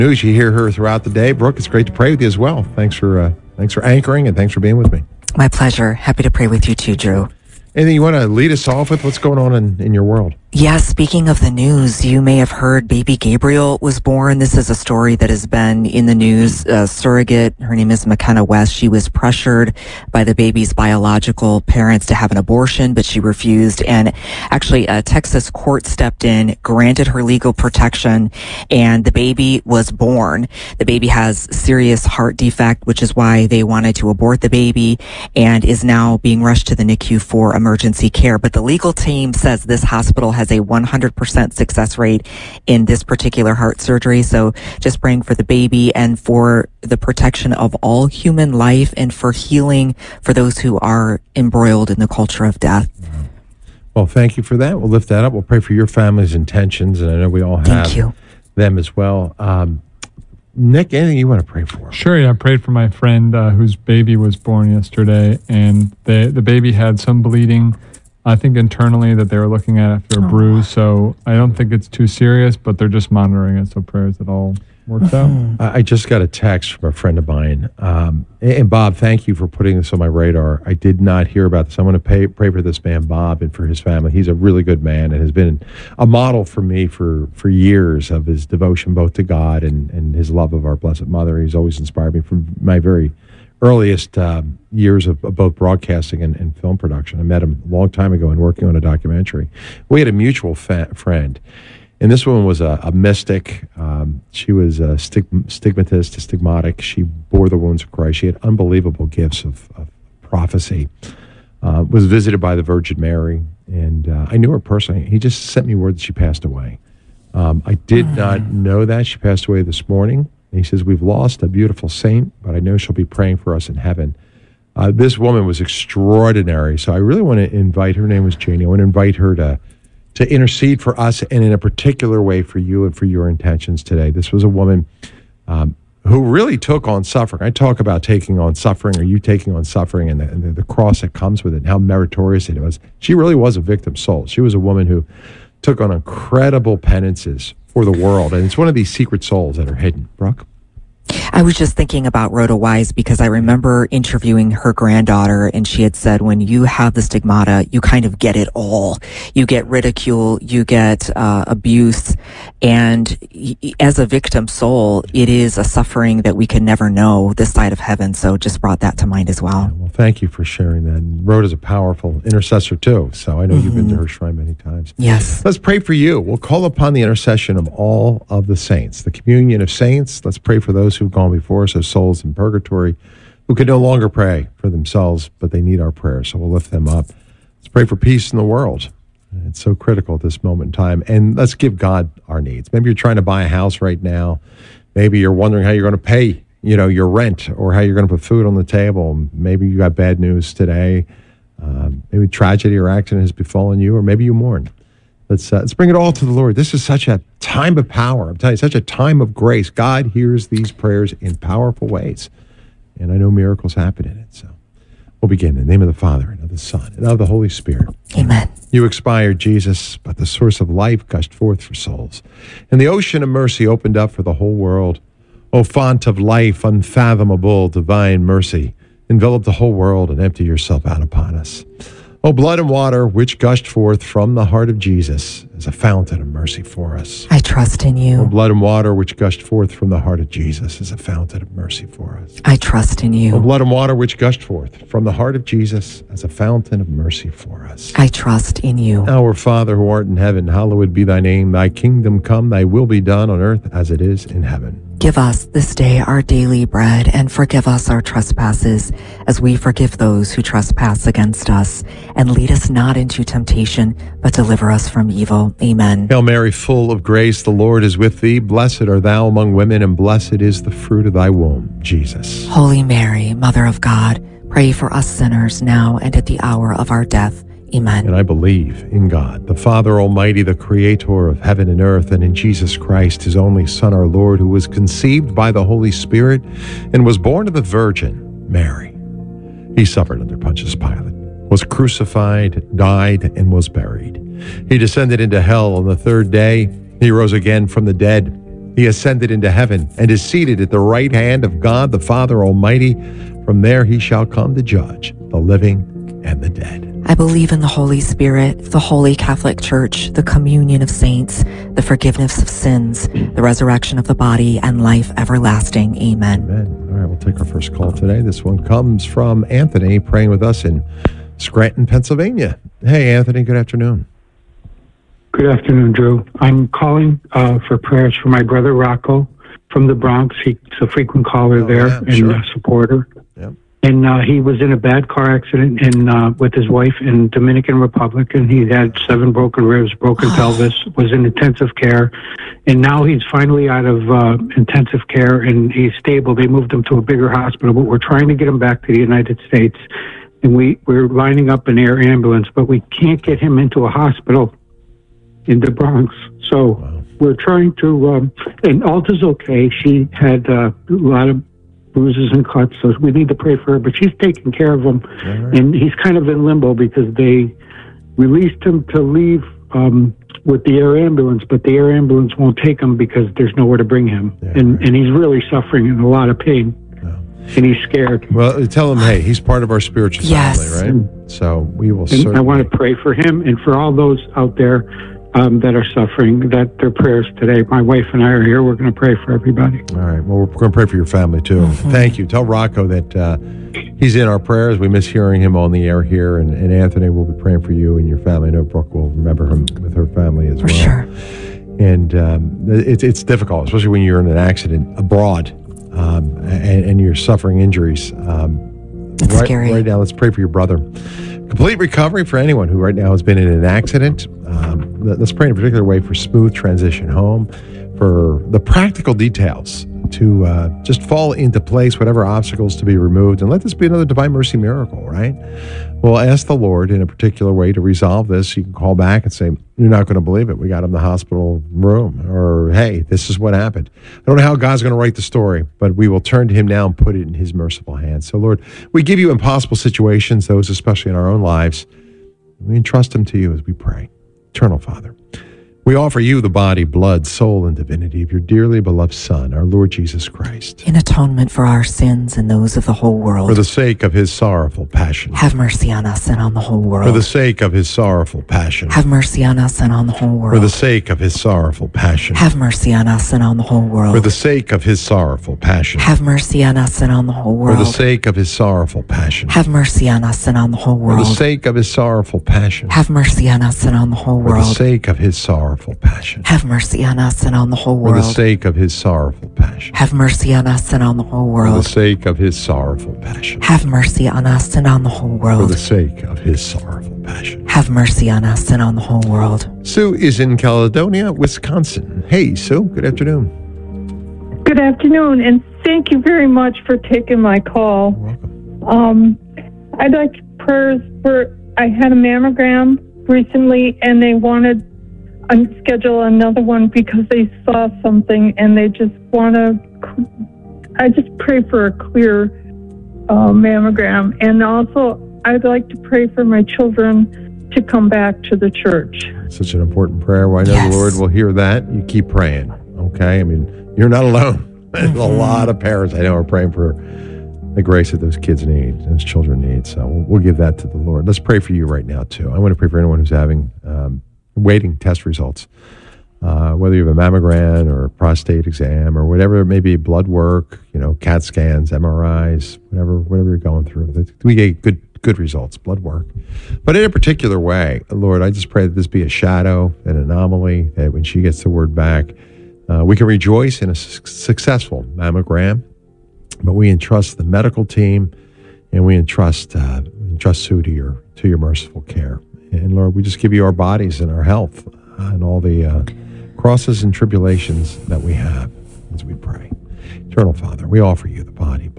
News, you hear her throughout the day. Brooke, it's great to pray with you as well. Thanks for anchoring, and thanks for being with me. My pleasure. Happy to pray with you too, Drew. Anything you want to lead us off with? What's going on in your world? Yes, speaking of the news, you may have heard baby Gabriel was born. This is a story that has been in the news. Surrogate, her name is McKenna West. She was pressured by the baby's biological parents to have an abortion, but she refused. And actually, a Texas court stepped in, granted her legal protection, and the baby was born. The baby has serious heart defect, which is why they wanted to abort the baby, and is now being rushed to the NICU for emergency care. But the legal team says this hospital has a 100% success rate in this particular heart surgery. So just praying for the baby and for the protection of all human life and for healing for those who are embroiled in the culture of death. Well, thank you for that. We'll lift that up. We'll pray for your family's intentions, and I know we all have them as well. Nick, anything you want to pray for? Sure, yeah. I prayed for my friend whose baby was born yesterday, and the baby had some bleeding, I think internally, that they were looking at after a bruise. So I don't think it's too serious, but they're just monitoring it. So prayers that all works out. I just got a text from a friend of mine. And Bob, thank you for putting this on my radar. I did not hear about this. I want to pray for this man, Bob, and for his family. He's a really good man and has been a model for me for years of his devotion both to God and his love of our Blessed Mother. He's always inspired me from my very earliest years of both broadcasting and film production. I met him a long time ago and working on a documentary. We had a mutual friend. And this woman was a mystic. She was a stigmatist, a stigmatic. She bore the wounds of Christ. She had unbelievable gifts of prophecy. Was visited by the Virgin Mary. And I knew her personally. He just sent me word that she passed away. I did not know that. She passed away this morning. And he says, we've lost a beautiful saint, but I know she'll be praying for us in heaven. This woman was extraordinary. So I really want to invite, her name was Janie, I want to invite her to intercede for us and in a particular way for you and for your intentions today. This was a woman who really took on suffering. I talk about taking on suffering, or you taking on suffering, and the cross that comes with it, and how meritorious it was. She really was a victim soul. She was a woman who took on incredible penances for the world, and it's one of these secret souls that are hidden. Brooke? I was just thinking about Rhoda Wise because I remember interviewing her granddaughter, and she had said, when you have the stigmata, you kind of get it all. You get ridicule, you get abuse, and as a victim soul, it is a suffering that we can never know this side of heaven. So just brought that to mind as well. Yeah, well, thank you for sharing that. And Rhoda's a powerful intercessor too, so I know you've been to her shrine many times. Yes. Let's pray for you. We'll call upon the intercession of all of the saints, the communion of saints. Let's pray for those who've gone before us, those souls in purgatory who can no longer pray for themselves, but they need our prayers. So we'll lift them up. Let's pray for peace in the world. It's so critical at this moment in time. And let's give God our needs. Maybe you're trying to buy a house right now. Maybe you're wondering how you're going to pay, your rent, or how you're going to put food on the table. Maybe you got bad news today. Maybe tragedy or accident has befallen you, or maybe you mourn. Let's bring it all to the Lord. This is such a time of power. I'm telling you, such a time of grace. God hears these prayers in powerful ways. And I know miracles happen in it. So we'll begin in the name of the Father, and of the Son, and of the Holy Spirit. Amen. You expired, Jesus, but the source of life gushed forth for souls. And the ocean of mercy opened up for the whole world. O font of life, unfathomable, divine mercy, envelop the whole world and empty yourself out upon us. O blood and water, which gushed forth from the heart of Jesus as a fountain of mercy for us. I trust in you. O blood and water, which gushed forth from the heart of Jesus as a fountain of mercy for us. I trust in you. O blood and water, which gushed forth from the heart of Jesus as a fountain of mercy for us. I trust in you. Our Father who art in heaven, hallowed be thy name. Thy kingdom come, thy will be done on earth as it is in heaven. Give us this day our daily bread, and forgive us our trespasses, as we forgive those who trespass against us. And lead us not into temptation, but deliver us from evil. Amen. Hail Mary, full of grace, the Lord is with thee. Blessed art thou among women, and blessed is the fruit of thy womb, Jesus. Holy Mary, Mother of God, pray for us sinners now and at the hour of our death. Amen. And I believe in God, the Father Almighty, the Creator of heaven and earth, and in Jesus Christ, his only Son, our Lord, who was conceived by the Holy Spirit and was born of the Virgin Mary. He suffered under Pontius Pilate, was crucified, died, and was buried. He descended into hell on the third day. He rose again from the dead. He ascended into heaven and is seated at the right hand of God the Father Almighty. From there he shall come to judge the living and the dead. I believe in the Holy Spirit, the Holy Catholic Church, the communion of saints, the forgiveness of sins, the resurrection of the body, and life everlasting. Amen. Amen. All right, we'll take our first call today. This one comes from Anthony, praying with us in Scranton, Pennsylvania. Hey, Anthony, good afternoon. Good afternoon, Drew. I'm calling for prayers for my brother Rocco from the Bronx. He's a frequent caller there and a supporter. Yep. And he was in a bad car accident with his wife in Dominican Republic, and he had 7 broken ribs, broken pelvis, was in intensive care, and now he's finally out of intensive care and he's stable. They moved him to a bigger hospital, but we're trying to get him back to the United States, and we're lining up an air ambulance, but we can't get him into a hospital in the Bronx. So we're trying to, and Alta's okay. She had a lot of bruises and cuts, so we need to pray for her, but she's taking care of him. Right. And he's kind of in limbo because they released him to leave with the air ambulance, but the air ambulance won't take him because there's nowhere to bring him. Yeah, and he's really suffering and a lot of pain. And he's scared. Well, tell him, hey, he's part of our spiritual family, right? So we will certainly... I want to pray for him and for all those out there that are suffering, that their prayers today. My wife and I are here. We're going to pray for everybody. All right. Well, we're going to pray for your family, too. Mm-hmm. Thank you. Tell Rocco that he's in our prayers. We miss hearing him on the air here. And Anthony will be praying for you and your family. I know Brooke will remember him with her family as well. For sure. And it's difficult, especially when you're in an accident abroad and you're suffering injuries. It's scary. Right now, let's pray for your brother. Complete recovery for anyone who right now has been in an accident. Let's pray in a particular way for smooth transition home, for the practical details to just fall into place, whatever obstacles to be removed, and let this be another Divine Mercy miracle, right? We'll ask the Lord in a particular way to resolve this. You can call back and say, you're not going to believe it. We got him in the hospital room. Or, hey, this is what happened. I don't know how God's going to write the story, but we will turn to him now and put it in his merciful hands. So, Lord, we give you impossible situations, those especially in our own lives. We entrust them to you as we pray. Eternal Father, we offer you the body, blood, soul, and divinity of your dearly beloved Son, our Lord Jesus Christ. In atonement for our sins and those of the whole world. For the sake of his sorrowful passion. Have mercy on us and on the whole world. For the sake of his sorrowful passion. Have mercy on us and on the whole world. For the sake of his sorrowful passion. Have mercy on us and on the whole world. For the sake of his sorrowful passion. Have mercy on us and on the whole world. For the sake of his sorrowful passion. Have mercy on us and on the whole world. For the sake of his sorrowful passion. Have mercy on us and on the whole world. For the sake of his sorrowful passion. Have mercy on us and on the whole world. For the sake of his sorrowful passion. Have mercy on us and on the whole world. For the sake of his sorrowful passion. Have mercy on us and on the whole world. For the sake of his sorrowful passion. Have mercy on us and on the whole world. Sue is in Caledonia, Wisconsin. Hey, Sue, good afternoon. Good afternoon, and thank you very much for taking my call. You're welcome. I'd like prayers for, I had a mammogram recently, and they wanted schedule another one because they saw something and they just want to, I just pray for a clear mammogram. And also I'd like to pray for my children to come back to the church. Such an important prayer. Well, I know the Lord will hear that. You keep praying, okay? I mean, you're not alone. There's a lot of parents I know are praying for the grace that those kids need, those children need. So we'll give that to the Lord. Let's pray for you right now, too. I want to pray for anyone who's having waiting test results, whether you have a mammogram or a prostate exam or whatever it may be, blood work, CAT scans, MRIs, whatever you're going through. We get good results, blood work. But in a particular way, Lord, I just pray that this be a shadow, an anomaly, that when she gets the word back, we can rejoice in a successful mammogram, but we entrust the medical team and we entrust Sue to your merciful care. And Lord, we just give you our bodies and our health and all the crosses and tribulations that we have as we pray. Eternal Father, we offer you the body,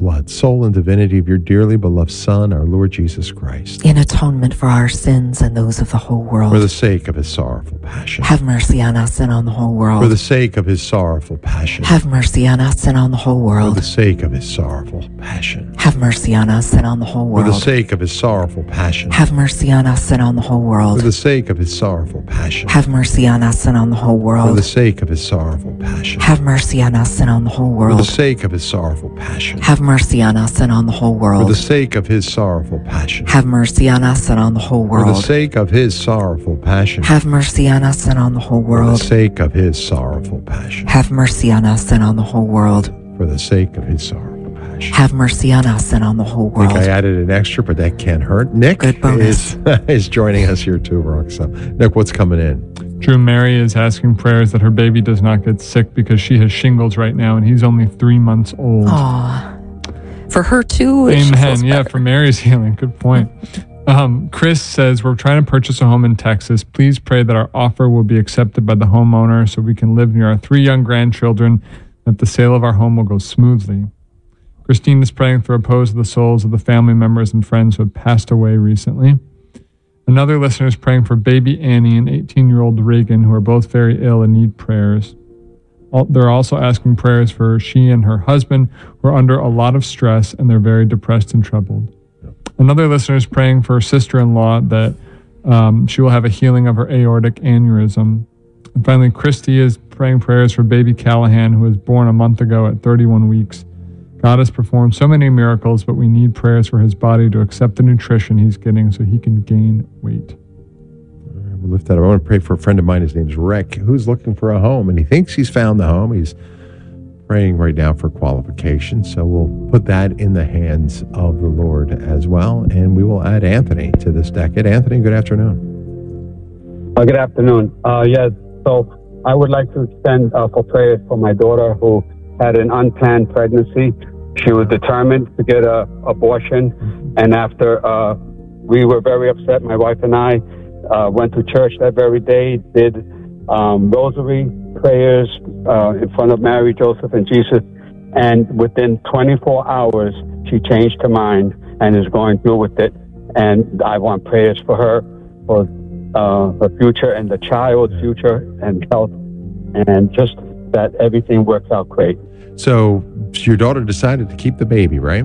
blood, soul, and divinity of your dearly beloved Son, our Lord Jesus Christ. In atonement for our sins and those of the whole world. For the sake of his sorrowful passion. Have mercy on us and on the whole world. For the sake of his sorrowful passion. Have mercy on us and on the whole world. For the sake of his sorrowful passion. Have mercy on us and on the whole world. For the sake of his sorrowful passion. Have mercy on us and on the whole world. For the sake of his sorrowful passion. Have mercy on us and on the whole world. For the sake of his sorrowful passion. Have mercy on us and on the whole For world. the sake of his sorrowful passion. Have mercy on us and on the whole For world. the sake of his sorrowful passion. Have mercy on us and on the whole For the world. sake of his sorrowful passion. Have mercy on us and on the whole For the world. sake of his sorrowful passion. Have mercy on us and on the whole world. For the sake of his sorrowful passion. Have mercy on us and on the whole I think I world. added an extra, but that can't hurt. Nick Good bonus. is joining us here too, Brooke. So, Nick, what's coming in? Drew, Mary is asking prayers that her baby does not get sick because she has shingles right now and he's only 3 months old. Aw. For her too. she feels Amen. Yeah, better. for Mary's healing. Good point. Chris says, we're trying to purchase a home in Texas. Please pray that our offer will be accepted by the homeowner so we can live near our 3 young grandchildren, that the sale of our home will go smoothly. Christine is praying for repose of the souls of the family members and friends who have passed away recently. Another listener is praying for baby Annie and 18-year-old Reagan, who are both very ill and need prayers. They're also asking prayers for she and her husband, who are under a lot of stress and they're very depressed and troubled. Another listener is praying for her sister-in-law that she will have a healing of her aortic aneurysm. And finally, Christy is praying prayers for baby Callahan, who was born a month ago at 31 weeks. God has performed so many miracles, but we need prayers for his body to accept the nutrition he's getting so he can gain weight. We'll lift that up. I want to pray for a friend of mine. His name's Rick, who's looking for a home, and he thinks he's found the home. He's praying right now for qualifications. So we'll put that in the hands of the Lord as well, and we will add Anthony to this decade. Anthony, good afternoon. Good afternoon. Yes, so I would like to extend for prayers for my daughter who had an unplanned pregnancy. She was determined to get an abortion, and after we were very upset, my wife and I went to church that very day, did rosary prayers in front of Mary, Joseph, and Jesus, and within 24 hours, she changed her mind and is going through with it. And I want prayers for her, for her future and the child's future and health, and just that everything works out great. So your daughter decided to keep the baby, right?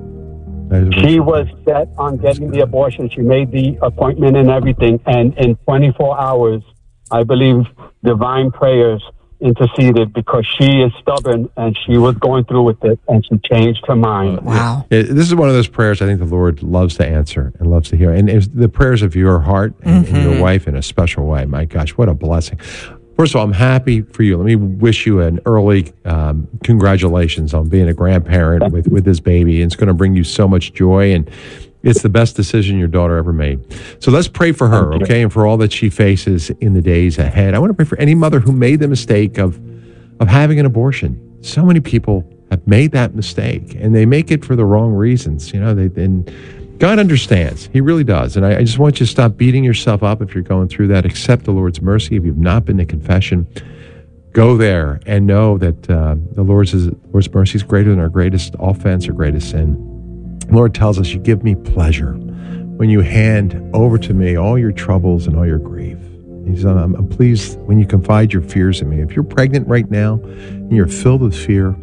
She was set on getting the abortion. She made the appointment and everything. And in 24 hours, I believe divine prayers interceded because she is stubborn and she was going through with it and she changed her mind. Wow. This is one of those prayers I think the Lord loves to answer and loves to hear. And it's the prayers of your heart and your wife in a special way. My gosh, what a blessing. First of all, I'm happy for you. Let me wish you an early congratulations on being a grandparent with this baby. It's going to bring you so much joy, and it's the best decision your daughter ever made. So let's pray for her, okay, and for all that she faces in the days ahead. I want to pray for any mother who made the mistake of having an abortion. So many people have made that mistake, and they make it for the wrong reasons. You know, and God understands. He really does. And I just want you to stop beating yourself up if you're going through that. Accept the Lord's mercy. If you've not been to confession, go there and know that the Lord's mercy is greater than our greatest offense or greatest sin. The Lord tells us, you give me pleasure when you hand over to me all your troubles and all your grief. He says, I'm pleased when you confide your fears in me. If you're pregnant right now and you're filled with fear,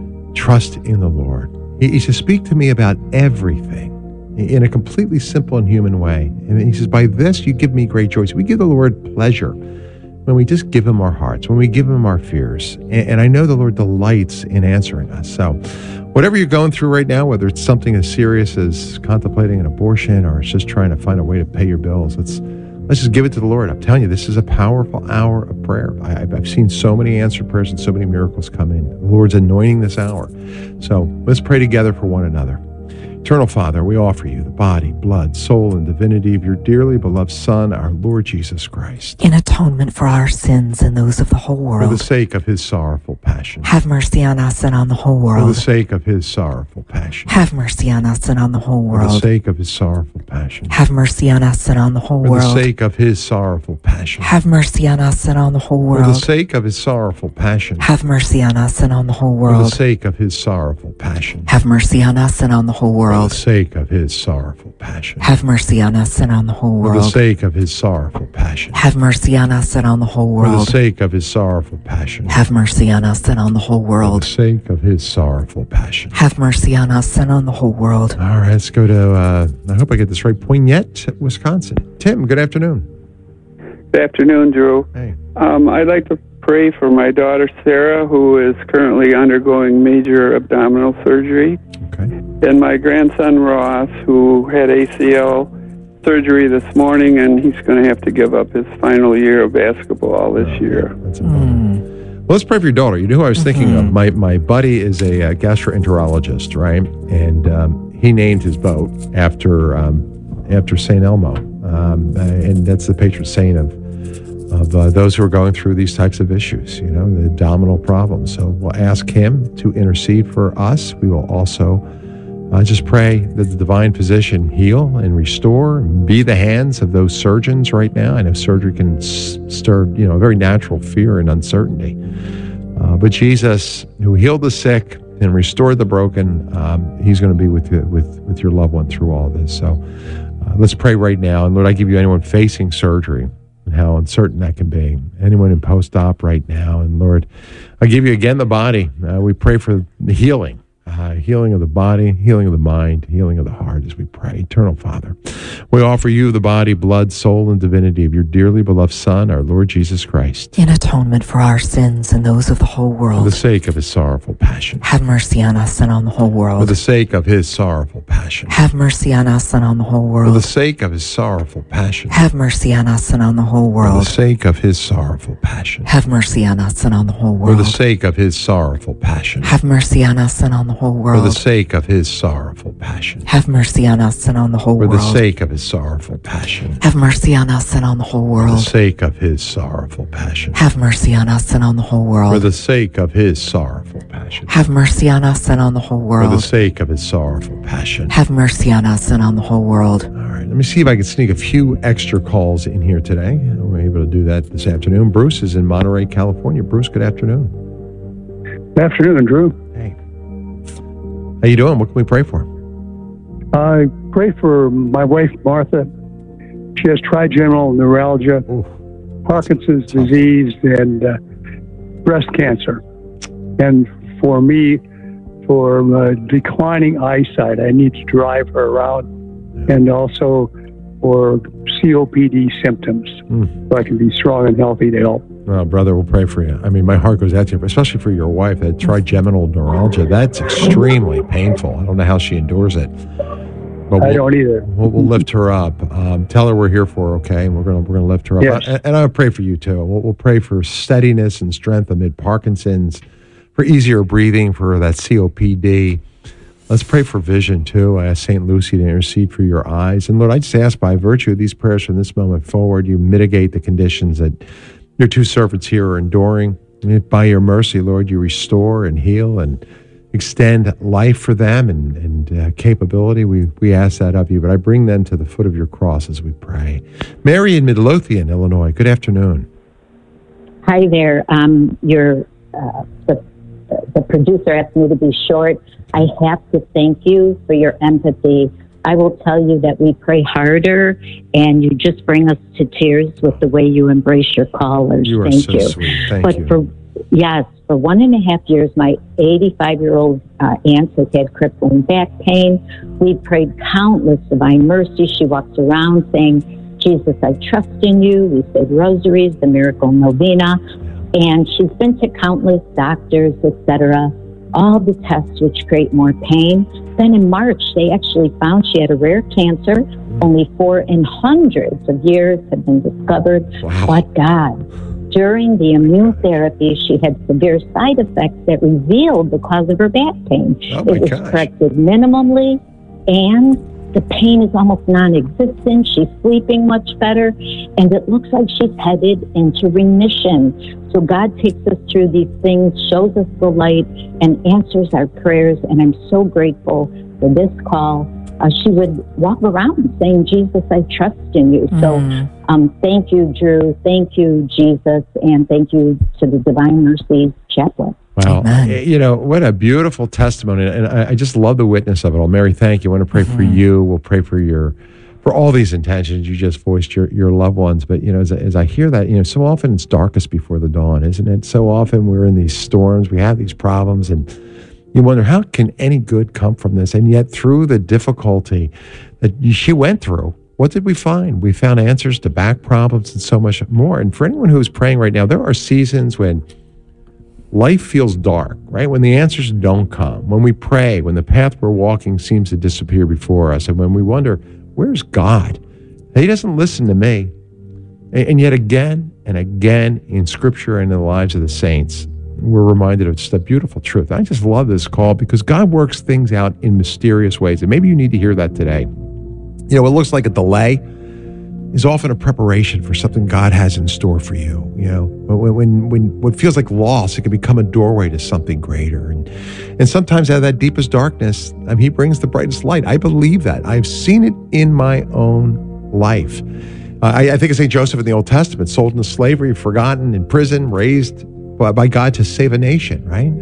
trust in the Lord. He says, speak to me about everything in a completely simple and human way. And he says, by this you give me great joy. So we give the Lord pleasure when we just give him our hearts, when we give him our fears. And I know the Lord delights in answering us. So whatever you're going through right now, whether it's something as serious as contemplating an abortion or it's just trying to find a way to pay your bills, let's just give it to the Lord. I'm telling you, this is a powerful hour of prayer. I've seen so many answered prayers and so many miracles come in. The Lord's anointing this hour. So let's pray together for one another. Eternal Father, we offer you the body, blood, soul, and divinity of your dearly beloved Son, our Lord Jesus Christ. In atonement for our sins and those of the whole world. For the sake of his sorrowful passion. Have mercy on us and on the whole world. For the sake of his sorrowful passion. Have mercy on us and on the whole world. For the sake of his sorrowful passion. Have mercy on us and on the whole For world. the sake of his sorrowful passion. passion. Have mercy on us and on the whole For the world. sake of his sorrowful passion. Have mercy on us and on the whole For the world. sake of his sorrowful passion. Have mercy on us and on the whole For the world. sake of his sorrowful passion. Have mercy on us and on the whole For the world. sake of his sorrowful passion. Have mercy on us and on the whole For the world. sake of his sorrowful passion. Have mercy on us and on the whole For the world. sake of his sorrowful passion. Have mercy on us and on the whole world. All right, let's go to, I hope I get this right, Poignette, Wisconsin. Tim, good afternoon. Good afternoon, Drew. Hey. I'd like to pray for my daughter, Sarah, who is currently undergoing major abdominal surgery, Okay. and my grandson, Ross, who had ACL surgery this morning, and he's going to have to give up his final year of basketball this year. That's a bummer. Well, let's pray for your daughter. You know who I was thinking of? My buddy is a gastroenterologist, right? And he named his boat after St. Elmo. And that's the patron saint of those who are going through these types of issues, you know, the abdominal problems. So we'll ask him to intercede for us. We will also just pray that the divine physician heal and restore and be the hands of those surgeons right now. I know surgery can stir, you know, a very natural fear and uncertainty. But Jesus, who healed the sick and restored the broken, he's going to be with your loved one through all this. So let's pray right now. And Lord, I give you anyone facing surgery and how uncertain that can be. Anyone in post-op right now. And Lord, I give you again the body. We pray for the healing. Healing of the body, healing of the mind, healing of the heart as we pray. Eternal Father, we offer you the body, blood, soul, and divinity of your dearly beloved Son, our Lord Jesus Christ. In atonement for our sins and those of the whole For the world. sake of his sorrowful passion. Have mercy on us and on the whole For world. the sake of his sorrowful passion. Have mercy on us and on the whole For the world. sake of his sorrowful passion. Have mercy on us and on the whole For the world. sake of his sorrowful passion. Have mercy on us and on the whole For world. the sake of his sorrowful passion. Have mercy on us and on the whole For the world. sake of his sorrowful passion. Have mercy on us and on the whole For the world. sake of his sorrowful passion. Have mercy on us and on the whole For the world. sake of his sorrowful passion. Have mercy on us and on the whole For world. the sake of his sorrowful passion. Have mercy on us and on the whole For the world. sake of his sorrowful passion. Have mercy on us and on the whole world. All right, let me see if I can sneak a few extra calls in here today. We're able to do that this afternoon. Bruce is in Monterey, California. Bruce, good afternoon. Good afternoon, Drew. Hey. How you doing? What can we pray for? I pray for my wife, Martha. She has trigeminal neuralgia, Ooh. Parkinson's disease, and breast cancer. And for me, for declining eyesight, I need to drive her around, and also for COPD symptoms, so I can be strong and healthy to help. Well, brother, we'll pray for you. I mean, my heart goes out to you, especially for your wife, that trigeminal neuralgia. That's extremely painful. I don't know how she endures it. But I don't either. We'll lift her up. Tell her we're here for her, okay? And we're gonna lift her up. Yes. And I'll pray for you too. We'll pray for steadiness and strength amid Parkinson's, for easier breathing, for that COPD. Let's pray for vision too. I ask St. Lucy to intercede for your eyes. And Lord, I just ask by virtue of these prayers from this moment forward, you mitigate the conditions that your two servants here are enduring. And by your mercy, Lord, you restore and heal and extend life for them and capability. We ask that of you, but I bring them to the foot of your cross as we pray. Mary in Midlothian, Illinois. Good afternoon. Hi there. The producer asked me to be short. I have to thank you for your empathy. I will tell you that we pray harder, and you just bring us to tears with the way you embrace your callers. You are Thank so you. sweet. Thank But you. for 1.5 years, my 85-year-old aunt has had crippling back pain. We prayed countless divine mercy. She walks around saying, Jesus, I trust in you. We said rosaries, the miracle novena. And she's been to countless doctors, etc., all the tests which create more pain. Then in March, they actually found she had a rare cancer. Only 4 in hundreds of years have been discovered. Wow. But God, during the immune therapy, she had severe side effects that revealed the cause of her back pain. Oh, my It was gosh. corrected minimally, and the pain is almost non-existent. She's sleeping much better, and it looks like she's headed into remission. So God takes us through these things, shows us the light, and answers our prayers, and I'm so grateful after this call, she would walk around saying, Jesus, I trust in you. So thank you, Drew. Thank you, Jesus. And thank you to the Divine Mercy Chaplet. Wow. What a beautiful testimony. And I just love the witness of it all. Mary, thank you. I want to pray for you. We'll pray for all these intentions. You just voiced your loved ones. But, as I hear that, so often it's darkest before the dawn, isn't it? So often we're in these storms. We have these problems, and you wonder, how can any good come from this? And yet through the difficulty that she went through, what did we find? We found answers to back problems and so much more. And for anyone who's praying right now, there are seasons when life feels dark, right? When the answers don't come, when we pray, when the path we're walking seems to disappear before us, and when we wonder, where's God? He doesn't listen to me. And yet again and again in Scripture and in the lives of the saints, we're reminded of just a beautiful truth. I just love this call because God works things out in mysterious ways. And maybe you need to hear that today. What looks like a delay is often a preparation for something God has in store for you. When what feels like loss, it can become a doorway to something greater. And sometimes out of that deepest darkness, He brings the brightest light. I believe that. I've seen it in my own life. I think of St. Joseph in the Old Testament, sold into slavery, forgotten, in prison, raised by God to save a nation, right?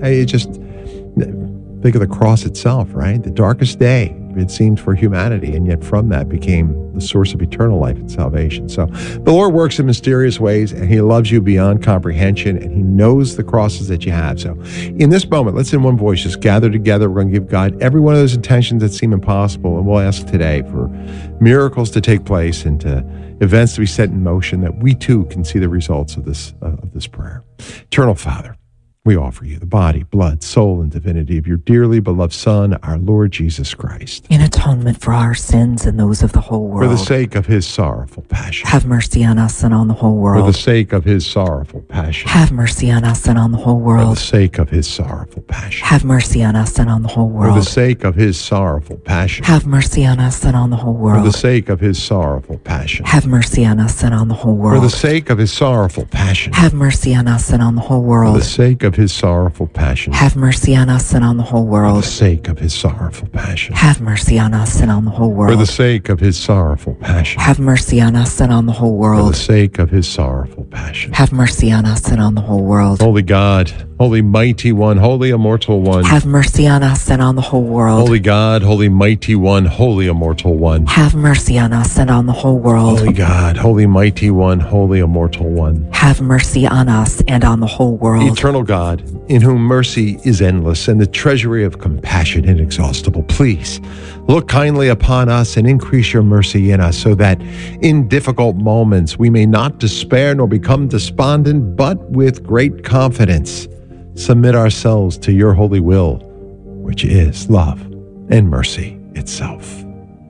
Think of the cross itself, right? The darkest day, it seemed, for humanity, and yet from that became the source of eternal life and salvation. So the Lord works in mysterious ways, and He loves you beyond comprehension, and He knows the crosses that you have. So in this moment, let's in one voice just gather together. We're going to give God every one of those intentions that seem impossible, and we'll ask today for miracles to take place and to events to be set in motion, that we too can see the results of this prayer. Eternal Father, we offer you the body, blood, soul, and divinity of your dearly beloved Son, our Lord Jesus Christ, in atonement for our sins and those of the whole world. For the sake of His sorrowful passion. Have mercy on us and on the whole world. For the sake of His sorrowful passion. Have mercy on us and on the whole world. For the sake of His sorrowful passion. Have mercy on us and on the whole world. For the sake of His sorrowful passion. Have mercy on us and on the whole world. For the sake of His sorrowful passion. Have mercy on us and on the whole world. For the sake of His sorrowful passion. Have mercy on us and on the whole world. For the sake of His sorrowful passion. Have mercy on us and on the whole world. For the sake of His sorrowful passion. Have mercy on us and on the whole world. For the sake of His sorrowful passion. Have mercy on us and on the whole world. For the sake of His sorrowful passion. Have mercy on us and on the whole world. Holy God, Holy Mighty One, Holy Immortal One. Have mercy on us and on the whole world. Holy God, Holy Mighty One, Holy Immortal One. Have mercy on us and on the whole world. Holy God, Holy Mighty One, Holy Immortal One. Have mercy on us and on the whole world. Eternal God, in whom mercy is endless and the treasury of compassion inexhaustible, please look kindly upon us and increase your mercy in us, so that in difficult moments we may not despair nor become despondent, but with great confidence submit ourselves to your holy will, which is love and mercy itself.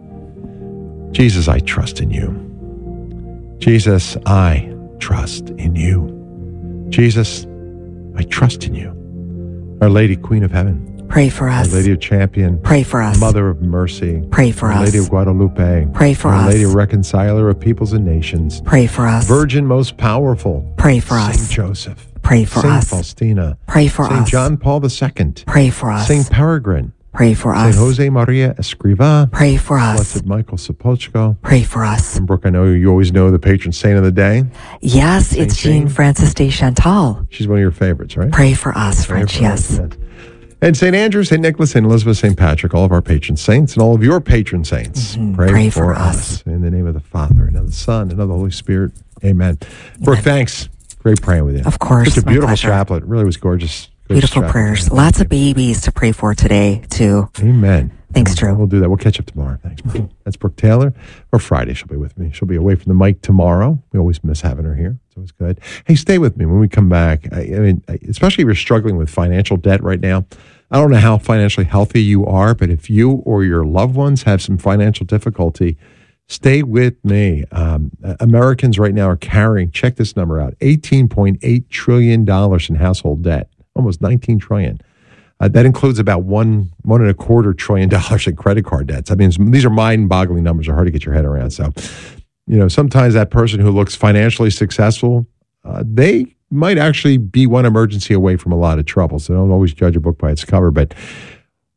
Jesus, I trust in you. Jesus, I trust in you. Jesus, I trust in you. Our Lady, Queen of Heaven, pray for us. Our Lady of Champion, pray for us. Mother of Mercy, pray for Our us. Lady of Guadalupe, pray for Our us. Lady Reconciler of Peoples and Nations, pray for us. Virgin most powerful, pray for us. Saint Joseph, pray for Saint us. Faustina, pray for Saint us. John Paul II, pray for us. Saint Peregrine, pray for us. Saint Jose Maria Escrivá, pray for us. Blessed Michael Sapochko, pray for us. And Brooke, I know you always know the patron saint of the day. Yes, Saint it's Jean Jane. Frances de Chantal. She's one of your favorites, right? Pray for us, Pray French, for yes. us, And St. Andrew, St. Nicholas, St. Elizabeth, St. Patrick, all of our patron saints, and all of your patron saints. Pray for us. In the name of the Father, and of the Son, and of the Holy Spirit. Amen. Brooke, thanks. Great praying with you. Of course, Such a my beautiful pleasure. chaplet. It really was gorgeous. Beautiful prayers. Lots of babies to pray for today, too. Amen. Thanks, Drew. We'll do that. We'll catch up tomorrow. Thanks, Brooke. That's Brooke Taylor. Or Friday, she'll be with me. She'll be away from the mic tomorrow. We always miss having her here. It's always good. Hey, stay with me when we come back. I mean, especially if you're struggling with financial debt right now. I don't know how financially healthy you are, but if you or your loved ones have some financial difficulty, stay with me. Americans right now are carrying, check this number out, $18.8 trillion in household debt, almost $19 trillion. That includes about $1.25 trillion in credit card debts. I mean, these are mind-boggling numbers. They're hard to get your head around. So, sometimes that person who looks financially successful, they might actually be one emergency away from a lot of trouble. So don't always judge a book by its cover. But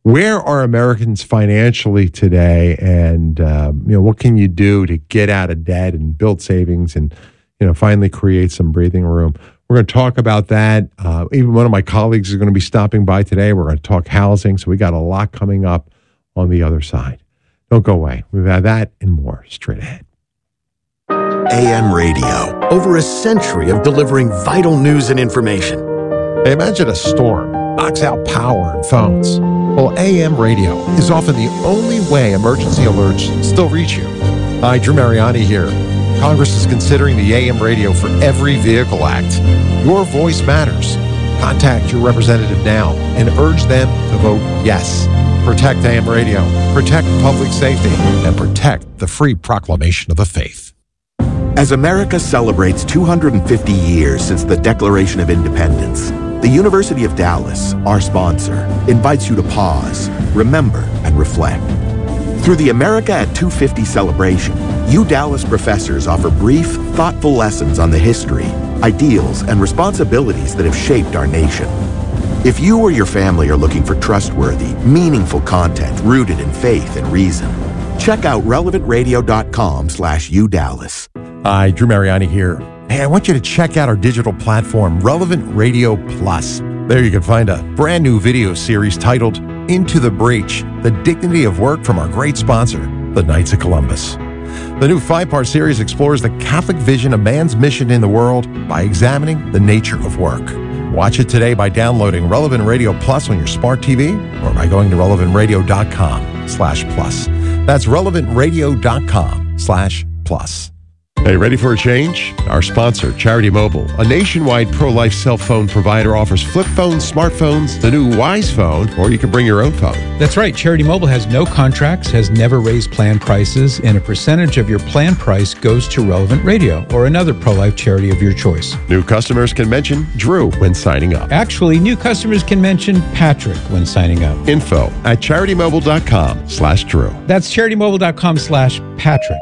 Where are Americans financially today, and what can you do to get out of debt and build savings and finally create some breathing room? We're going to talk about that. Even one of my colleagues is going to be stopping by today. We're going to talk housing. So we got a lot coming up on the other side. Don't go away. We've had that and more straight ahead. AM radio, over a century of delivering vital news and information. Hey, imagine a storm knocks out power and phones. Well, AM radio is often the only way emergency alerts still reach you. Hi, Drew Mariani here. Congress is considering the AM radio for Every Vehicle Act. Your voice matters. Contact your representative now and urge them to vote yes. Protect AM radio, protect public safety, and protect the free proclamation of the faith. As America celebrates 250 years since the Declaration of Independence, the University of Dallas, our sponsor, invites you to pause, remember, and reflect. Through the America at 250 celebration, Dallas professors offer brief, thoughtful lessons on the history, ideals, and responsibilities that have shaped our nation. If you or your family are looking for trustworthy, meaningful content rooted in faith and reason, check out relevantradio.com/UDallas. Hi, Drew Mariani here. Hey, I want you to check out our digital platform, Relevant Radio Plus. There you can find a brand new video series titled Into the Breach, The Dignity of Work from our great sponsor, the Knights of Columbus. The new 5-part series explores the Catholic vision of man's mission in the world by examining the nature of work. Watch it today by downloading Relevant Radio Plus on your smart TV or by going to relevantradio.com/plus. That's relevantradio.com/plus. Hey, ready for a change? Our sponsor, Charity Mobile, a nationwide pro-life cell phone provider, offers flip phones, smartphones, the new Wise phone, or you can bring your own phone. That's right. Charity Mobile has no contracts, has never raised plan prices, and a percentage of your plan price goes to Relevant Radio or another pro-life charity of your choice. New customers can mention Drew when signing up. Actually, new customers can mention Patrick when signing up. Info at CharityMobile.com/Drew. That's CharityMobile.com/Patrick.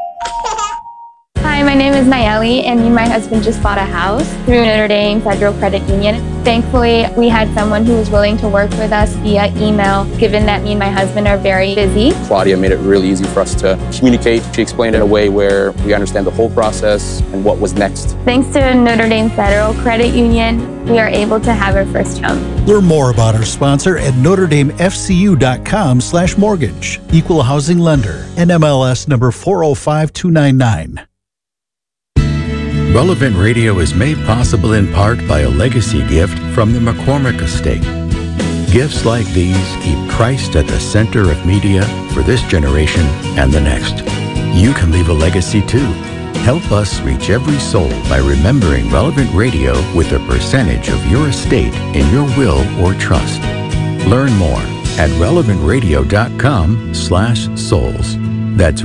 Hi, my name is Nayeli, and me and my husband just bought a house through Notre Dame Federal Credit Union. Thankfully, we had someone who was willing to work with us via email, given that me and my husband are very busy. Claudia made it really easy for us to communicate. She explained it in a way where we understand the whole process and what was next. Thanks to Notre Dame Federal Credit Union, we are able to have our first home. Learn more about our sponsor at NotreDameFCU.com/mortgage. Equal housing lender. NMLS number 405299. Relevant Radio is made possible in part by a legacy gift from the McCormick Estate. Gifts like these keep Christ at the center of media for this generation and the next. You can leave a legacy too. Help us reach every soul by remembering Relevant Radio with a percentage of your estate in your will or trust. Learn more at relevantradio.com/souls. That's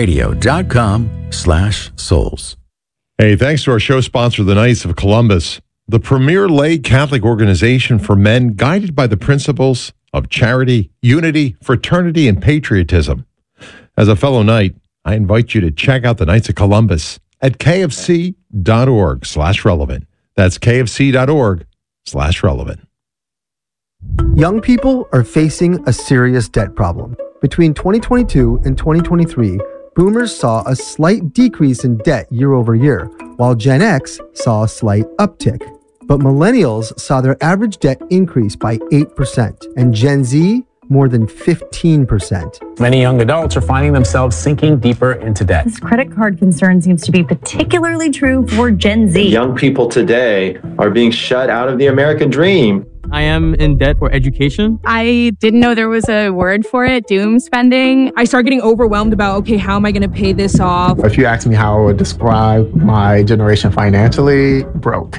relevantradio.com/souls. Hey, thanks to our show sponsor, the Knights of Columbus, the premier lay Catholic organization for men guided by the principles of charity, unity, fraternity, and patriotism. As a fellow Knight, I invite you to check out the Knights of Columbus at kfc.org/relevant. That's kfc.org/relevant. Young people are facing a serious debt problem. Between 2022 and 2023, Boomers saw a slight decrease in debt year over year, while Gen X saw a slight uptick. But Millennials saw their average debt increase by 8%, and Gen Z more than 15%. Many young adults are finding themselves sinking deeper into debt. This credit card concern seems to be particularly true for Gen Z. Young people today are being shut out of the American dream. I am in debt for education. I didn't know there was a word for it, doom spending. I started getting overwhelmed about, okay, how am I going to pay this off? If you ask me how I would describe my generation financially, broke.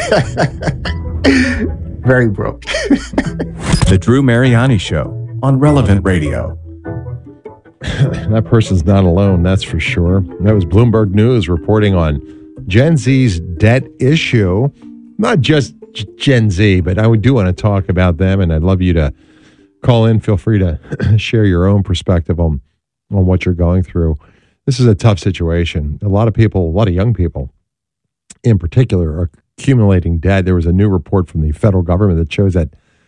Very broke. The Drew Mariani Show on Relevant Radio. That person's not alone, that's for sure. That was Bloomberg News reporting on Gen Z's debt issue. Not just Gen Z, but I do want to talk about them, and I'd love you to call in. Feel free to share your own perspective on what you're going through. This is a tough situation. A lot of people, a lot of young people in particular, are accumulating debt. There was a new report from the federal government that shows that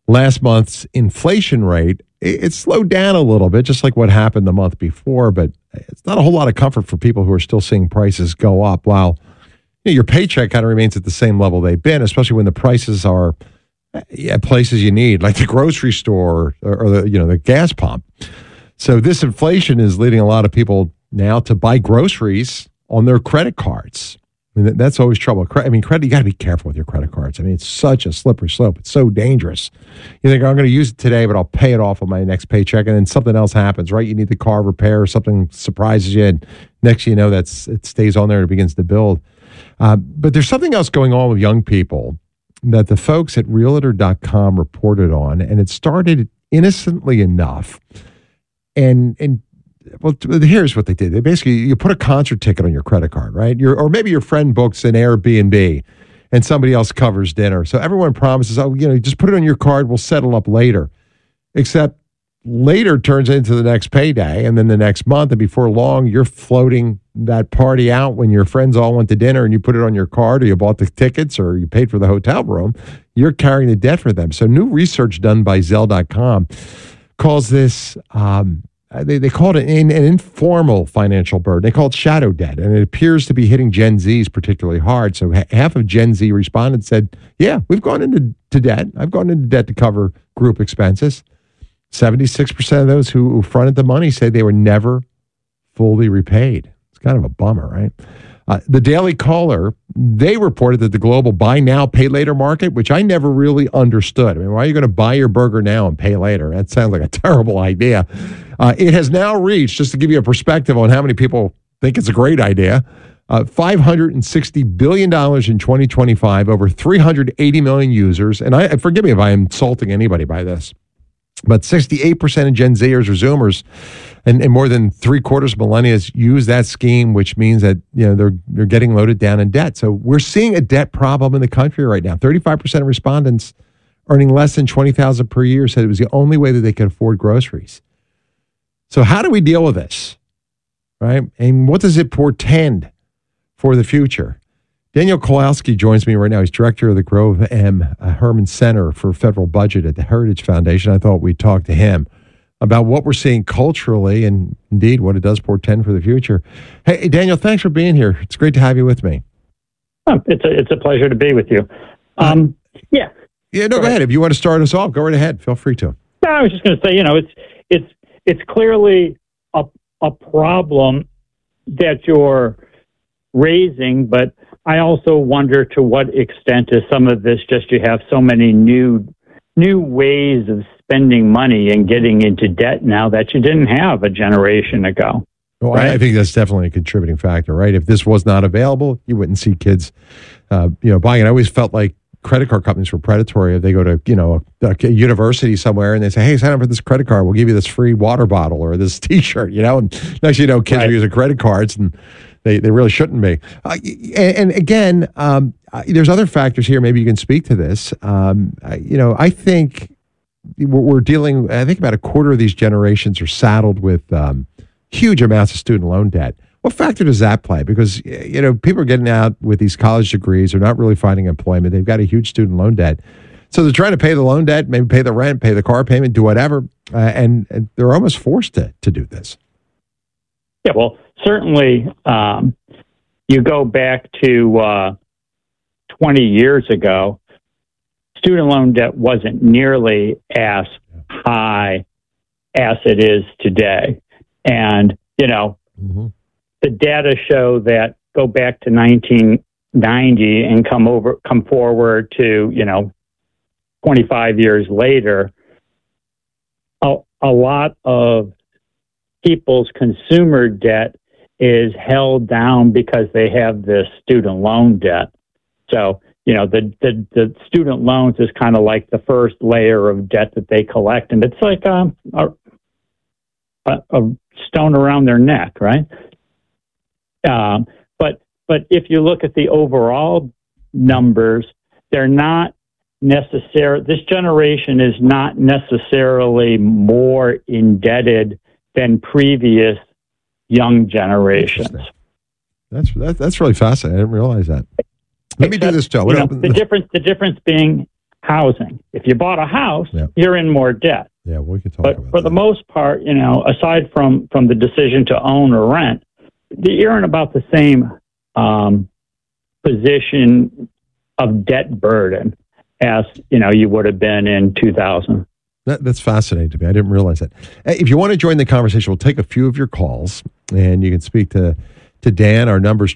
last month's inflation rate, it slowed down a little bit, just like what happened the month before, but it's not a whole lot of comfort for people who are still seeing prices go up while your paycheck kind of remains at the same level they've been, especially when the prices are at places you need, like the grocery store or the gas pump. So this inflation is leading a lot of people now to buy groceries on their credit cards. I mean, that's always trouble. I mean, credit, you got to be careful with your credit cards. I mean, it's such a slippery slope. It's so dangerous. You think, I'm going to use it today, but I'll pay it off on my next paycheck. And then something else happens, right? You need the car repair or something surprises you. And next thing you know, it stays on there and it begins to build. But there's something else going on with young people that the folks at Realtor.com reported on. And it started innocently enough. And well, here's what they did. They basically, you put a concert ticket on your credit card, right? Or maybe your friend books an Airbnb and somebody else covers dinner. So everyone promises, just put it on your card. We'll settle up later. Except later turns into the next payday and then the next month. And before long, you're floating that party out when your friends all went to dinner and you put it on your card or you bought the tickets or you paid for the hotel room. You're carrying the debt for them. So new research done by Zelle.com calls this, they call it an informal financial burden. They call it shadow debt, and it appears to be hitting Gen Zs particularly hard. So half of Gen Z respondents said, yeah, we've gone into debt. I've gone into debt to cover group expenses. 76% of those who fronted the money say they were never fully repaid. It's kind of a bummer, right? The Daily Caller, they reported that the global buy now, pay later market, which I never really understood. I mean, why are you going to buy your burger now and pay later? That sounds like a terrible idea. It has now reached, just to give you a perspective on how many people think it's a great idea, $560 billion in 2025, over 380 million users. And forgive me if I'm insulting anybody by this, but 68% of Gen Zers or Zoomers and more than 3/4 of millennials use that scheme, which means that they're getting loaded down in debt. So we're seeing a debt problem in the country right now. 35% of respondents earning less than $20,000 per year said it was the only way that they could afford groceries. So how do we deal with this, right? And what does it portend for the future? Daniel Kowalski joins me right now. He's director of the Grove M. Herman Center for Federal Budget at the Heritage Foundation. I thought we'd talk to him about what we're seeing culturally and indeed what it does portend for the future. Hey, Daniel, thanks for being here. It's great to have you with me. It's a pleasure to be with you. Yeah. Yeah, no, go ahead. If you want to start us off, go right ahead. Feel free to. No, I was just going to say, it's clearly a problem that you're raising, but I also wonder to what extent is some of this just you have so many new ways of spending money and getting into debt now that you didn't have a generation ago. Well, right? I think that's definitely a contributing factor, right? If this was not available, you wouldn't see kids, buying it. I always felt like credit card companies were predatory. If they go to, a university somewhere and they say, hey, sign up for this credit card, we'll give you this free water bottle or this T-shirt, and next you know, kids are using credit cards and they really shouldn't be. And again, there's other factors here. Maybe you can speak to this. I think we're dealing, I think about a quarter of these generations are saddled with huge amounts of student loan debt. What factor does that play? Because, people are getting out with these college degrees. They're not really finding employment. They've got a huge student loan debt. So they're trying to pay the loan debt, maybe pay the rent, pay the car payment, do whatever. And they're almost forced to do this. Yeah, well, certainly you go back to 20 years ago, student loan debt wasn't nearly as high as it is today. And, the data show that go back to 1990 and come forward to, 25 years later, a lot of people's consumer debt is held down because they have this student loan debt. So, the student loans is kind of like the first layer of debt that they collect. And it's like a stone around their neck, right? But if you look at the overall numbers, they're not necessarily, this generation is not necessarily more indebted than previous young generations. That's really fascinating. I didn't realize that. Let me do this, Joe. The difference being housing. If you bought a house, you're in more debt. Yeah, we could talk but about for the most part, aside from the decision to own or rent, you're in about the same position of debt burden as you would have been in 2000. That's fascinating to me. I didn't realize that. If you want to join the conversation, we'll take a few of your calls, and you can speak to Dan. Our number is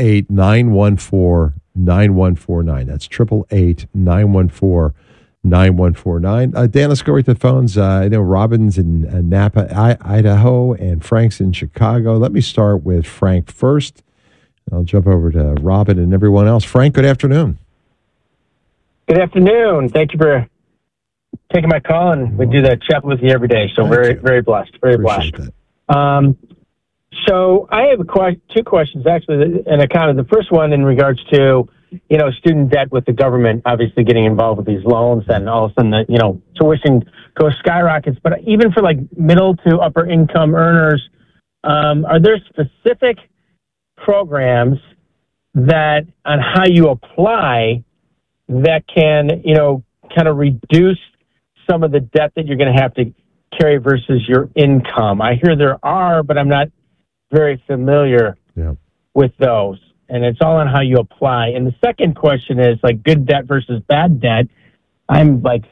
888-914-9149. That's 888-914-9149. Dan, let's go right to the phones. I know Robin's in Napa, Idaho, and Frank's in Chicago. Let me start with Frank first. I'll jump over to Robin and everyone else. Frank, good afternoon. Good afternoon. Thank you for taking my call, and we do that chat with you every day. So very blessed. Very blessed. So I have two questions actually, and the first one in regards to student debt with the government obviously getting involved with these loans, and all of a sudden the tuition goes skyrockets. But even for like middle to upper income earners, are there specific programs that on how you apply that can kind of reduce some of the debt that you're going to have to carry versus your income? I hear there are, but I'm not very familiar with those. And it's all on how you apply. And the second question is like good debt versus bad debt. I'm like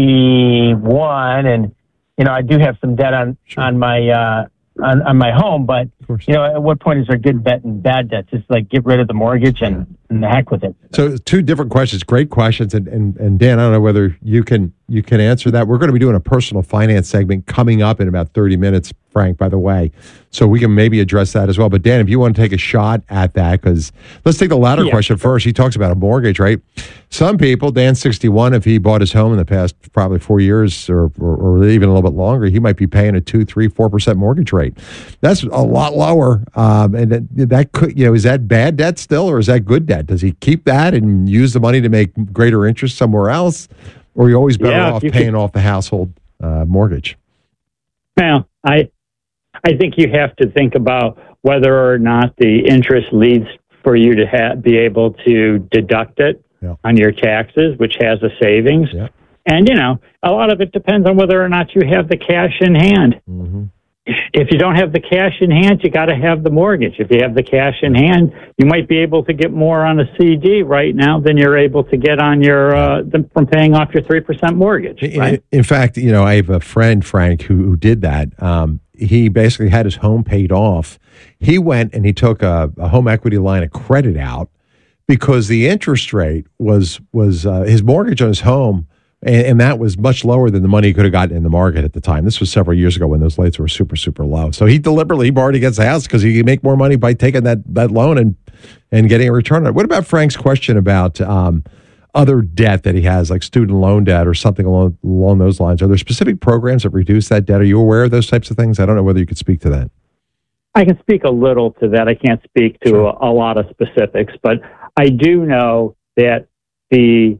61, and I do have some debt on my on my home, but at what point is there good debt and bad debt? Just like get rid of the mortgage and the heck with it. So two different questions, great questions, and Dan, I don't know whether you can answer that. We're going to be doing a personal finance segment coming up in about 30 minutes, Frank, by the way, so we can maybe address that as well. But Dan, if you want to take a shot at that, because let's take the latter question first. He talks about a mortgage, right? Some people, Dan's 61, if he bought his home in the past probably 4 years or even a little bit longer, he might be paying a 2%, 3%, 4% mortgage rate. That's a lot lower. And that could, is that bad debt still, or is that good debt? Does he keep that and use the money to make greater interest somewhere else? Or are you always better off paying off the household mortgage? Well, I think you have to think about whether or not the interest leads for you to be able to deduct it on your taxes, which has a savings. Yeah. And, a lot of it depends on whether or not you have the cash in hand. Mm-hmm. If you don't have the cash in hand, you got to have the mortgage. If you have the cash in hand, you might be able to get more on a CD right now than you're able to get on your from paying off your 3% mortgage. Right? In fact, I have a friend, Frank, who did that. He basically had his home paid off. He went and he took a home equity line of credit out because the interest rate was his mortgage on his home. And that was much lower than the money he could have gotten in the market at the time. This was several years ago when those rates were super, super low. So he deliberately borrowed against the house because he could make more money by taking that loan and getting a return on it. What about Frank's question about other debt that he has, like student loan debt or something along those lines? Are there specific programs that reduce that debt? Are you aware of those types of things? I don't know whether you could speak to that. I can speak a little to that. I can't speak to a lot of specifics, but I do know that the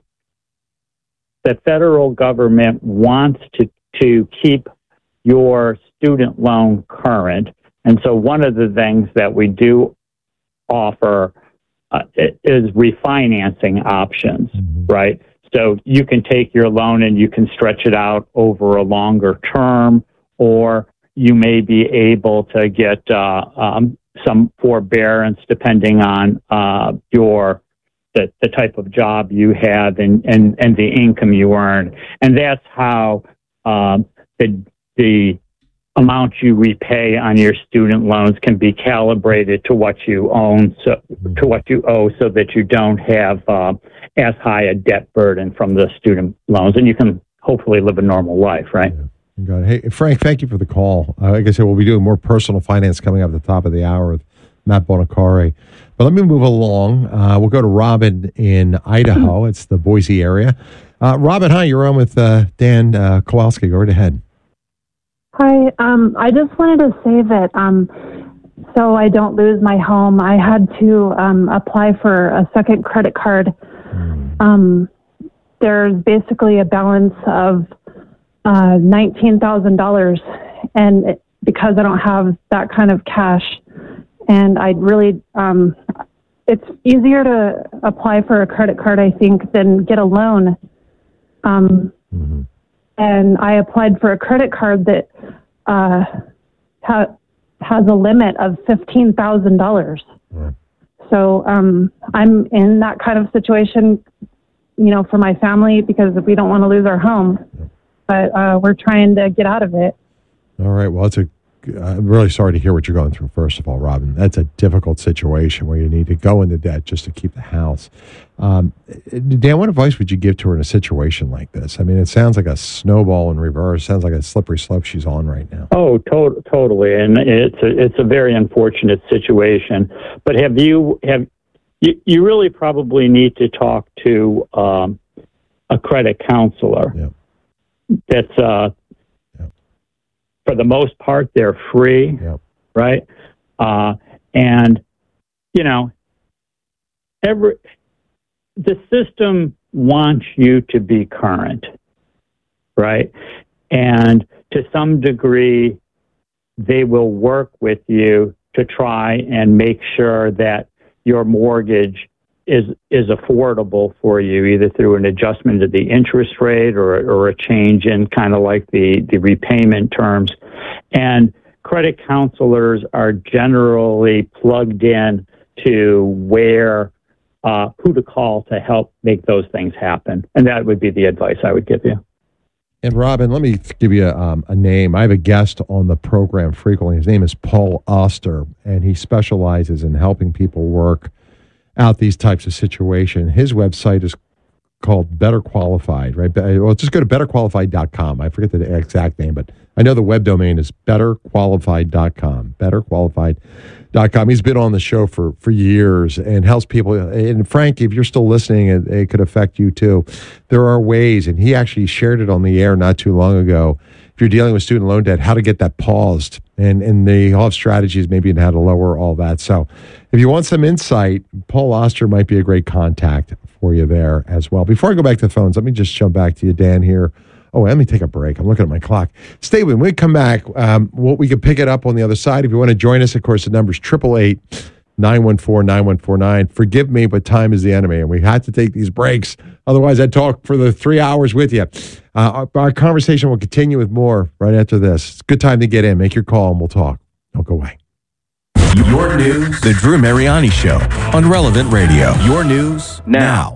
federal government wants to keep your student loan current. And so one of the things that we do offer is refinancing options, right? So you can take your loan and you can stretch it out over a longer term, or you may be able to get some forbearance depending on the type of job you have and the income you earn. And that's how the amount you repay on your student loans can be calibrated to what you own, to what you owe, so that you don't have as high a debt burden from the student loans, and you can hopefully live a normal life, right? Yeah. Got it. Hey, Frank, thank you for the call. Like I said, we'll be doing more personal finance coming up at the top of the hour with Matt Bonacari. But let me move along. We'll go to Robin in Idaho. It's the Boise area. Robin, hi. You're on with Dan Kowalski. Go right ahead. Hi. I just wanted to say that so I don't lose my home, I had to apply for a second credit card. There's basically a balance of $19,000, and because I don't have that kind of cash, and I'd really, it's easier to apply for a credit card, I think, than get a loan. And I applied for a credit card that has a limit of $15,000. So I'm in that kind of situation, for my family, because we don't want to lose our home. But we're trying to get out of it. All right. Well, I'm really sorry to hear what you're going through, first of all, Robin. That's a difficult situation where you need to go into debt just to keep the house. Dan, what advice would you give to her in a situation like this? I mean, it sounds like a snowball in reverse. It sounds like a slippery slope she's on right now. Oh, totally. And it's a very unfortunate situation. But you really probably need to talk to a credit counselor. Yeah. That's for the most part, they're free, right? And the system wants you to be current, right? And to some degree, they will work with you to try and make sure that your mortgage is affordable for you, either through an adjustment of the interest rate or a change in kind of like the repayment terms. And credit counselors are generally plugged in to who to call to help make those things happen. And that would be the advice I would give you. And Robin, let me give you a name. I have a guest on the program frequently. His name is Paul Oster, and he specializes in helping people work out these types of situations. His website is called Better Qualified, right? Well, just go to betterqualified.com. I forget the exact name, but I know the web domain is betterqualified.com. Betterqualified.com. He's been on the show for years and helps people. And Frank, if you're still listening, it could affect you too. There are ways, and he actually shared it on the air not too long ago. If you're dealing with student loan debt, how to get that paused. And they all have strategies maybe on how to lower all that. So if you want some insight, Paul Oster might be a great contact for you there as well. Before I go back to the phones, let me just jump back to you, Dan, here. Oh, let me take a break. I'm looking at my clock. Stay with me. When we come back, we can pick it up on the other side. If you want to join us, of course, the number's 888-914-9149. Forgive me, but time is the enemy, and we had to take these breaks. Otherwise, I'd talk for the 3 hours with you. Our conversation will continue with more right after this. It's a good time to get in. Make your call, and we'll talk. Don't go away. Your news. The Drew Mariani Show on Relevant Radio. Your news now.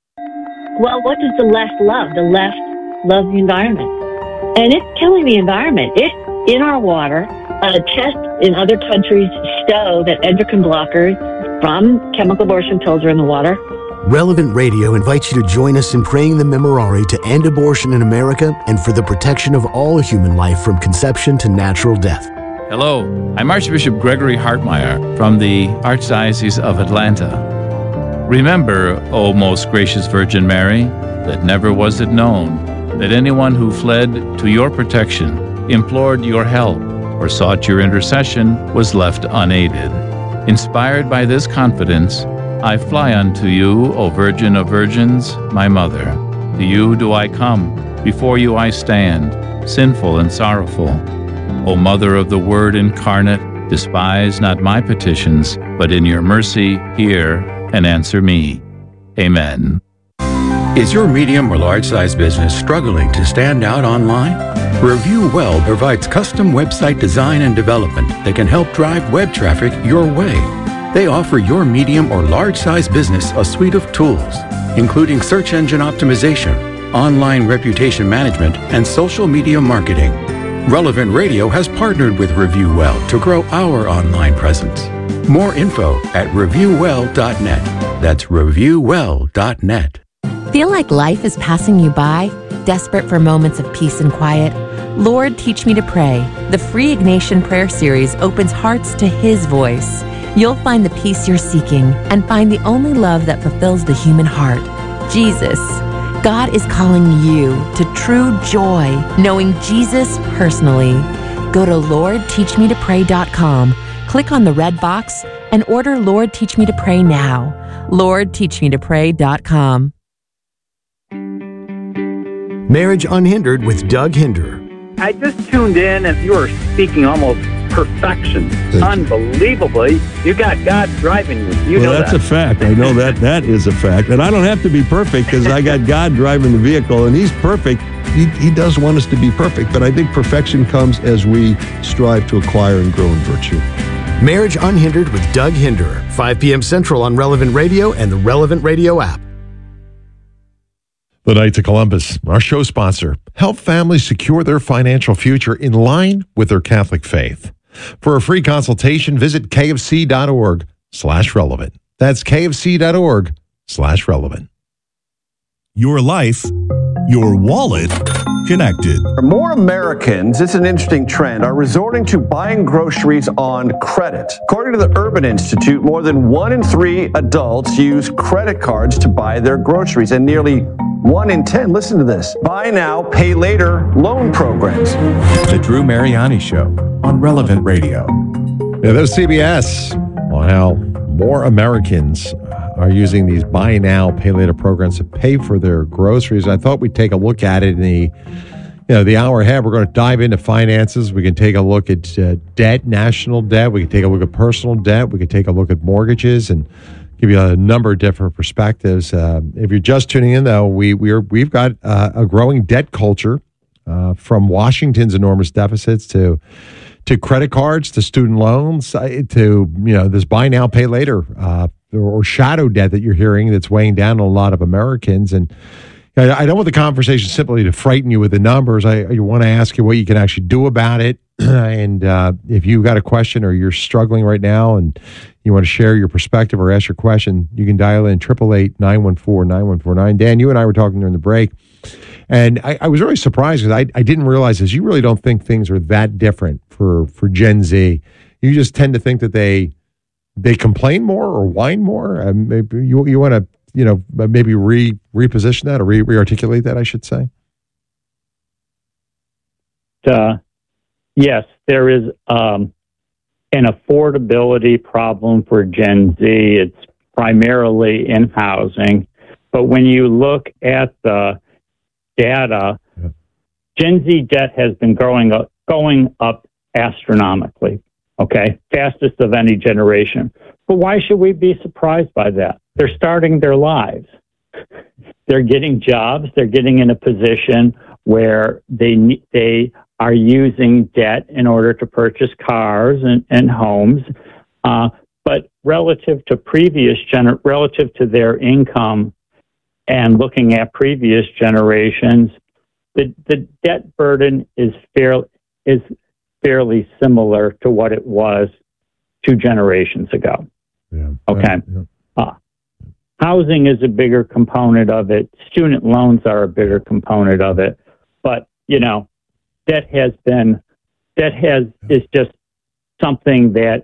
Well, what does the left love? The left loves the environment. And it's killing the environment. It's in our water. Tests in other countries show that endocrine blockers from chemical abortion pills are in the water. Relevant Radio invites you to join us in praying the Memorare to end abortion in America and for the protection of all human life from conception to natural death. Hello, I'm Archbishop Gregory Hartmeyer from the Archdiocese of Atlanta. Remember, O most gracious Virgin Mary, that never was it known that anyone who fled to your protection, implored your help, or sought your intercession was left unaided. Inspired by this confidence, I fly unto you, O Virgin of Virgins, my Mother. To you do I come, before you I stand, sinful and sorrowful. O Mother of the Word incarnate, despise not my petitions, but in your mercy hear and answer me. Amen. Is your medium or large-size business struggling to stand out online? Review Well provides custom website design and development that can help drive web traffic your way. They offer your medium or large-size business a suite of tools, including search engine optimization, online reputation management, and social media marketing. Relevant Radio has partnered with Review Well to grow our online presence. More info at reviewwell.net. That's reviewwell.net. Feel like life is passing you by? Desperate for moments of peace and quiet? Lord, Teach Me to Pray. The free Ignatian prayer series opens hearts to His voice. You'll find the peace you're seeking and find the only love that fulfills the human heart, Jesus. God is calling you to true joy, knowing Jesus personally. Go to LordTeachMeToPray.com, click on the red box, and order Lord Teach Me to Pray now. LordTeachMeToPray.com. Marriage Unhindered with Doug Hinder. I just tuned in and you were speaking almost perfection. Unbelievably, you got God driving you. You know that's that. a fact. I know that. That is a fact. And I don't have to be perfect because I got God driving the vehicle, and He's perfect. He does want us to be perfect, but I think perfection comes as we strive to acquire and grow in virtue. Marriage Unhindered with Doug Hinderer, 5 p.m. Central on Relevant Radio and the Relevant Radio app. The Knights of Columbus, our show sponsor, help families secure their financial future in line with their Catholic faith. For a free consultation, visit kfc.org/relevant. That's kfc.org/relevant. Your life, your wallet, connected. More Americans, it's an interesting trend, are resorting to buying groceries on credit. According to the Urban Institute, more than 1 in 3 adults use credit cards to buy their groceries, and nearly 1 in 10, listen to this, buy now, pay later loan programs. The Drew Mariani Show on Relevant Radio. Yeah, there's CBS on how more Americans are using these buy now, pay later programs to pay for their groceries. I thought we'd take a look at it in the hour ahead. We're going to dive into finances. We can take a look at debt, national debt. We can take a look at personal debt. We can take a look at mortgages and give you a number of different perspectives. If you're just tuning in, though, we've got a growing debt culture, from Washington's enormous deficits to credit cards, to student loans, to this buy now, pay later, or shadow debt that you're hearing that's weighing down on a lot of Americans. And I don't want the conversation simply to frighten you with the numbers. I want to ask you what you can actually do about it. And if you've got a question or you're struggling right now and you want to share your perspective or ask your question, you can dial in 888-914-9149. Dan, you and I were talking during the break, and I was really surprised because I didn't realize this. You really don't think things are that different for Gen Z. You just tend to think that they complain more or whine more. Maybe you want to maybe reposition that or re-articulate that, I should say. Yes, there is an affordability problem for Gen Z. It's primarily in housing. But when you look at the data, Gen Z debt has been going up astronomically, okay? Fastest of any generation. But why should we be surprised by that? They're starting their lives. They're getting jobs. They're getting in a position where they are using debt in order to purchase cars and homes. But relative to relative to their income and looking at previous generations, the debt burden is fairly similar to what it was 2 generations ago. Yeah. Okay. Housing is a bigger component of it. Student loans are a bigger component of it. But, debt is just something that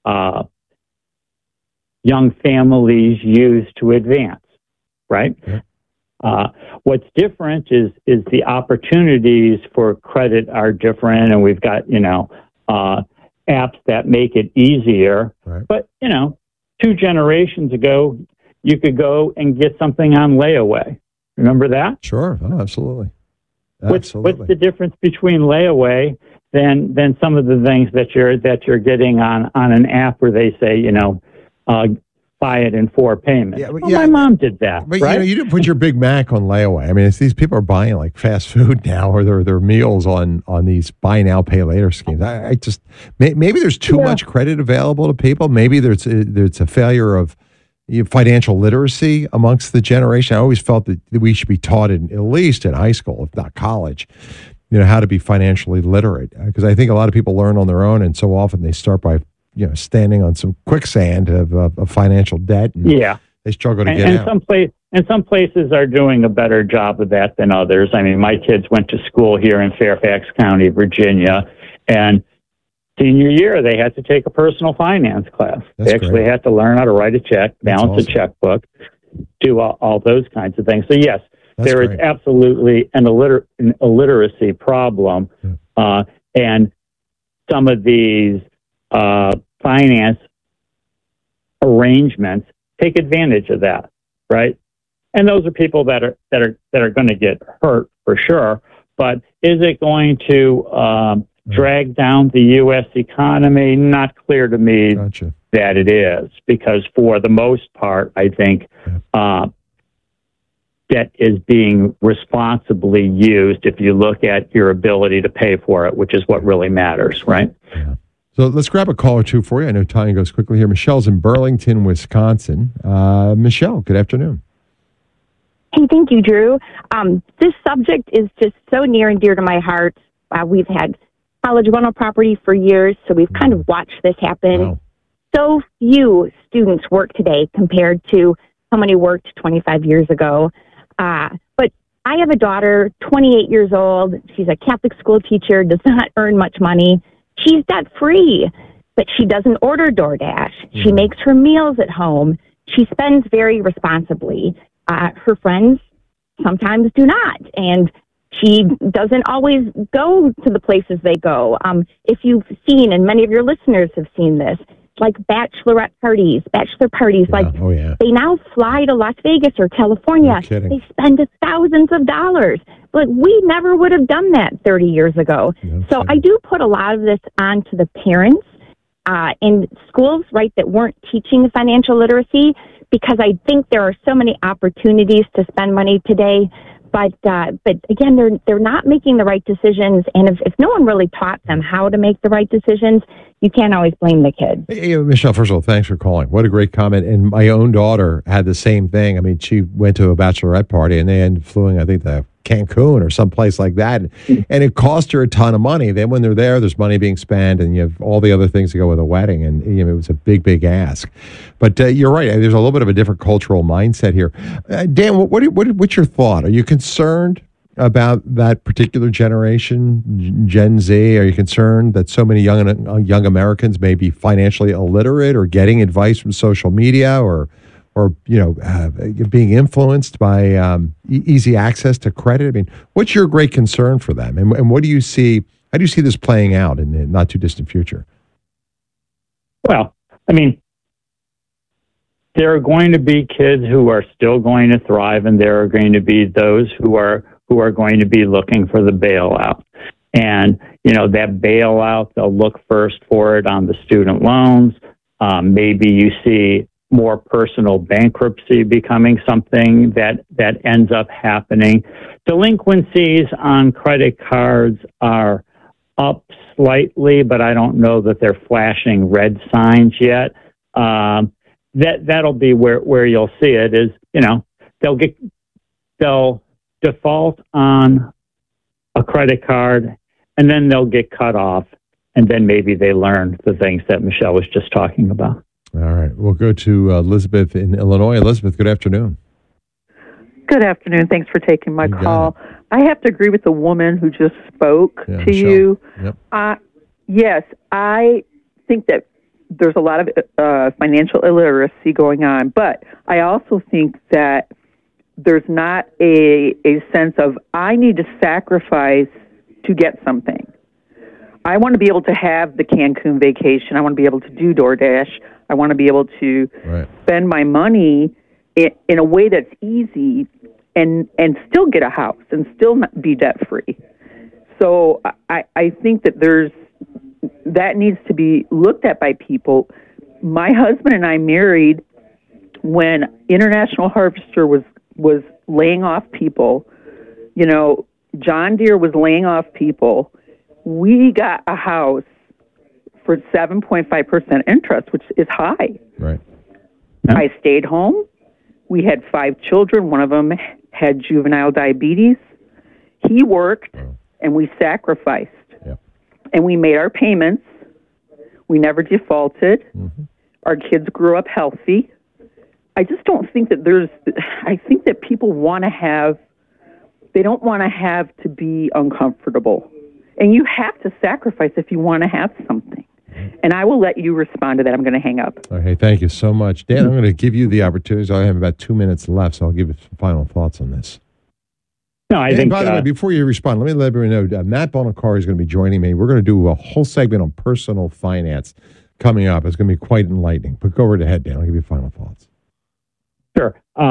young families use to advance, right? Yeah. What's different is the opportunities for credit are different, and we've got, apps that make it easier. Right. But, 2 generations ago, you could go and get something on layaway. Remember that? Sure. Oh, absolutely. What's the difference between layaway than some of the things that you're getting on an app where they say, buy it in 4 payments? Yeah, my mom did that. But right? You didn't put your Big Mac on layaway. I mean, these people are buying like fast food now, or their meals on these buy now, pay later schemes. I just maybe there's too much credit available to people. Maybe there's a failure of financial literacy amongst the generation. I always felt that we should be taught at least in high school, if not college, how to be financially literate. Because I think a lot of people learn on their own, and so often they start by standing on some quicksand of financial debt. And they struggle to get out. Some places are doing a better job of that than others. I mean, my kids went to school here in Fairfax County, Virginia, and senior year, they had to take a personal finance class. They actually had to learn how to write a check, balance a checkbook, do all those kinds of things. So, yes, there is absolutely an illiteracy problem. And some of these finance arrangements take advantage of that, right? And those are people that are going to get hurt for sure. But is it going to drag down the U.S. economy? Not clear to me that it is, because for the most part, I think debt is being responsibly used if you look at your ability to pay for it, which is what really matters, right? Yeah. So let's grab a call or two for you. I know time goes quickly here. Michelle's in Burlington, Wisconsin. Michelle, good afternoon. Hey, thank you, Drew. This subject is just so near and dear to my heart. We've had college rental property for years, so we've kind of watched this happen. Wow. So few students work today compared to how many worked 25 years ago. But I have a daughter, 28 years old. She's a Catholic school teacher, does not earn much money. She's debt-free, but she doesn't order DoorDash. She makes her meals at home. She spends very responsibly. Her friends sometimes do not, and she doesn't always go to the places they go. If you've seen, and many of your listeners have seen this, like bachelor parties, they now fly to Las Vegas or California. They spend thousands of dollars. But we never would have done that 30 years ago. So I do put a lot of this onto the parents in schools, right, that weren't teaching financial literacy, because I think there are so many opportunities to spend money today. But again, they're not making the right decisions. And if no one really taught them how to make the right decisions, you can't always blame the kid. Hey, Michelle, first of all, thanks for calling. What a great comment. And my own daughter had the same thing. I mean, she went to a bachelorette party and they ended up flying, I think, to Cancun or someplace like that. And it cost her a ton of money. Then when they're there's money being spent, and you have all the other things that go with a wedding. And it was a big, big ask. But you're right. There's a little bit of a different cultural mindset here. Dan, what's your thought? Are you concerned about that particular generation, Gen Z? Are you concerned that so many young Americans may be financially illiterate or getting advice from social media or being influenced by easy access to credit? I mean, what's your great concern for them? And what do you see? How do you see this playing out in the not too distant future? Well, I mean, there are going to be kids who are still going to thrive, and there are going to be those who are going to be looking for the bailout. And, that bailout, they'll look first for it on the student loans. Maybe you see more personal bankruptcy becoming something that ends up happening. Delinquencies on credit cards are up slightly, but I don't know that they're flashing red signs yet. That'll be where you'll see it is, they'll default on a credit card, and then they'll get cut off, and then maybe they learn the things that Michelle was just talking about. All right. We'll go to Elizabeth in Illinois. Elizabeth, good afternoon. Good afternoon. Thanks for taking my call. I have to agree with the woman who just spoke to Michelle. you. Yep. Yes, I think that there's a lot of financial illiteracy going on, but I also think that there's not a sense of, I need to sacrifice to get something. I want to be able to have the Cancun vacation. I want to be able to do DoorDash. I want to be able to spend my money in a way that's easy and still get a house and still not be debt-free. So I think that that needs to be looked at by people. My husband and I married when International Harvester was laying off people. John Deere was laying off people. We got a house for 7.5% interest, which is high. Right. I stayed home. We had 5 children. One of them had juvenile diabetes. He worked, and we sacrificed. Yep. And we made our payments. We never defaulted. Mm-hmm. Our kids grew up healthy. I just don't think that I think that people they don't want to have to be uncomfortable. And you have to sacrifice if you want to have something. And I will let you respond to that. I'm going to hang up. Okay, thank you so much. Dan, I'm going to give you the opportunity. I have about 2 minutes left, so I'll give you some final thoughts on this. No, I think. By the way, before you respond, let everyone know Matt Bonacari is going to be joining me. We're going to do a whole segment on personal finance coming up. It's going to be quite enlightening. But go right ahead, Dan. I'll give you final thoughts. Sure.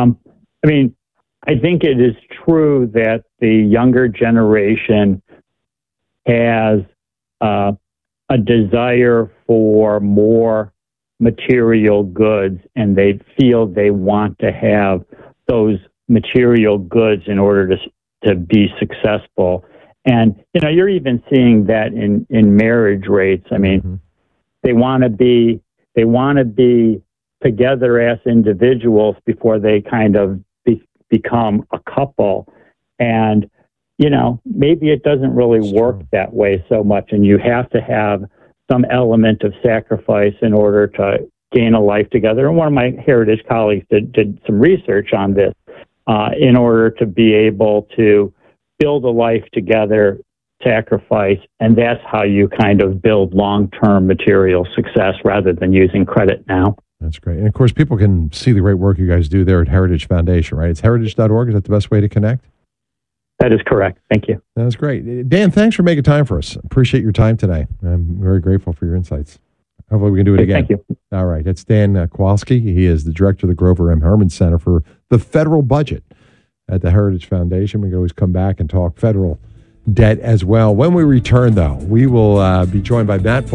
I think it is true that the younger generation has a desire for more material goods, and they feel they want to have those material goods in order to be successful. And, you're even seeing that in marriage rates. I mean, they want to be together as individuals before they kind of become a couple. And, maybe it doesn't really work that way so much, and you have to have some element of sacrifice in order to gain a life together. And one of my Heritage colleagues did some research on this in order to be able to build a life together, sacrifice, and that's how you kind of build long-term material success rather than using credit now. That's great. And, of course, people can see the great work you guys do there at Heritage Foundation, right? It's heritage.org. Is that the best way to connect? That is correct. Thank you. That's great. Dan, thanks for making time for us. Appreciate your time today. I'm very grateful for your insights. Hopefully we can do it again. Thank you. All right. That's Dan Kowalski. He is the director of the Grover M. Herman Center for the Federal Budget at the Heritage Foundation. We can always come back and talk federal debt as well. When we return, though, we will be joined by Matt